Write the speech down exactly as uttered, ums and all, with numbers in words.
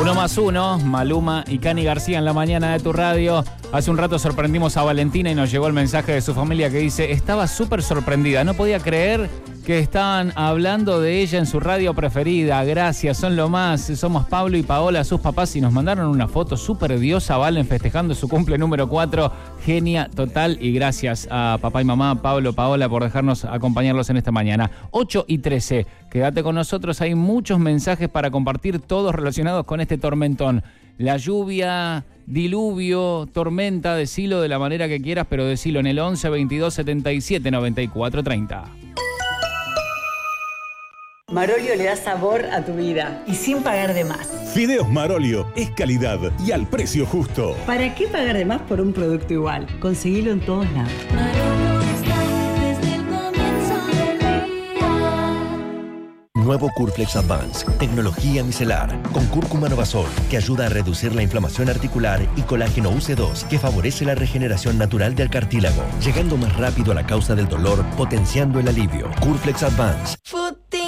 Uno más uno, Maluma y Cani García en la mañana de tu radio. Hace un rato sorprendimos a Valentina y nos llegó el mensaje de su familia que dice: estaba súper sorprendida, no podía creer que estaban hablando de ella en su radio preferida. Gracias, son lo más. Somos Pablo y Paola, sus papás, y nos mandaron una foto súper diosa, Valen, festejando su cumple número cuatro. Genia total, y gracias a papá y mamá, Pablo, Paola, por dejarnos acompañarlos en esta mañana. ocho y trece, quédate con nosotros, hay muchos mensajes para compartir, todos relacionados con este tormentón. La lluvia, diluvio, tormenta, decilo de la manera que quieras, pero decilo en el once veintidós setenta y siete noventa y cuatro treinta. Marolio le da sabor a tu vida y sin pagar de más. Fideos Marolio es calidad y al precio justo. ¿Para qué pagar de más por un producto igual? Conseguilo en todos lados. Marolio está desde el comienzo del día. Nuevo Curflex Advance, tecnología micelar, con cúrcuma novasol, que ayuda a reducir la inflamación articular, y colágeno U C dos, que favorece la regeneración natural del cartílago, llegando más rápido a la causa del dolor, potenciando el alivio. Curflex Advance. Futi.